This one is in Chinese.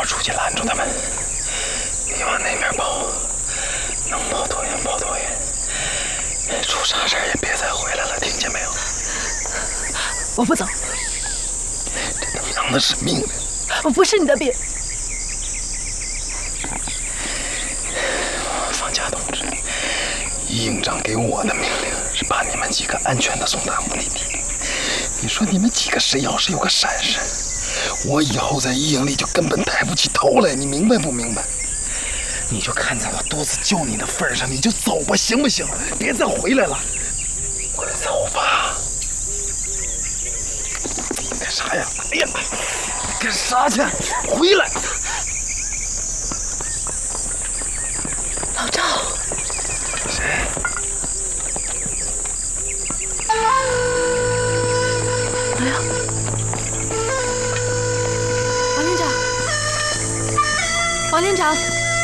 出去拦住他们。你往那边跑，能跑多远跑多远。出啥事也别再回来了，听见没有？ 我不走。 这他娘的是命令！ 我不是你的兵。 方家同志，一营长给我的命令是把你们几个安全的送达目的地。你说你们几个谁要是有个闪失，我以后在一营里就根本抬不起头来，你明白不明白？你就看在我多次救你的份上，你就走吧，行不行？别再回来了，快走吧！你干啥呀？哎呀，你干啥去？回来！ 老赵。 谁？ 哎呀，王连长，王连长。